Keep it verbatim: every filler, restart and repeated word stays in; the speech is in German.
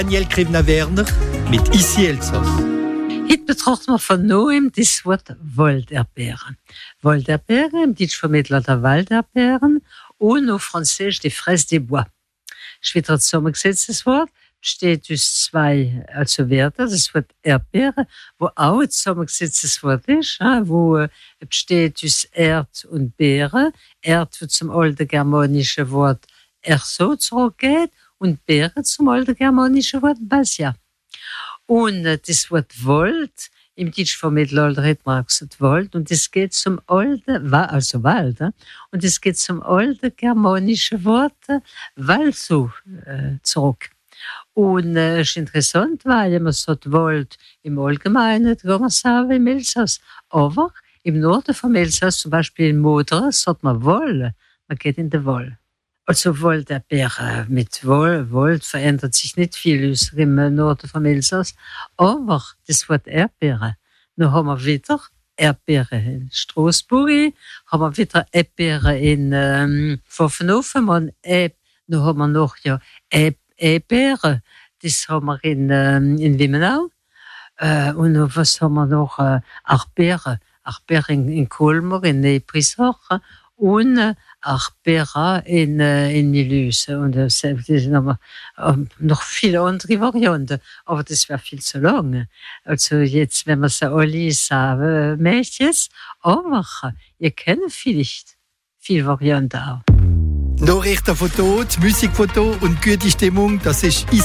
Daniel Krivner-Werner mit Ici Elsass. Heute betrachten wir von neuem das Wort Walderdbeeren. Walderdbeeren, im Deutsch vermittelt der Walderdbeeren und auf Französisch die Fraise des Bois. Ich wieder zusammengesetztes Wort, besteht aus zwei also Wörter, das Wort Erdbeere, wo auch ein zusammengesetztes Wort ist, wo besteht aus Erd und Beere. Erd, wo zum alten germanischen Wort Erso zurückgeht, und Beere zum alten germanischen Wort Basia. Und das Wort Wald, im Deutsch vom Mittelalter hat man gesagt Wald, und das geht zum alten, also Wald, und das geht zum alten germanischen Wort Walso äh, zurück. Und es äh, ist interessant, weil man sagt Wald im Allgemeinen, kann man sagen im Elsass. Aber im Norden vom Elsass, zum Beispiel in Modra, sagt man Wolle, man geht in den Woll. Also Walderdbeere mit Woll, Wald verändert sich nicht viel im Norden vom Elsass, aber das Wort Erdbeere, dann haben wir wieder Erdbeere in Straßburg, haben wir wieder Erdbeere in ähm, Pfaffenhofen, und äh, dann haben wir noch ja Erdbeere, das haben wir in, ähm, in Wimmenau, äh, und was haben wir noch? Äh, Erdbeere, Erdbeere in, in Colmar, in Nebrisach, und äh, Erdbeere in, äh, in Milüse. Und äh, das sind aber äh, noch viele andere Varianten. Aber das wäre viel zu lang. Also jetzt, wenn man sie alle sagen möchte, aber ihr kennt vielleicht viele Varianten auch. Nachrichten von dort, Musik von dort und gute Stimmung, das ist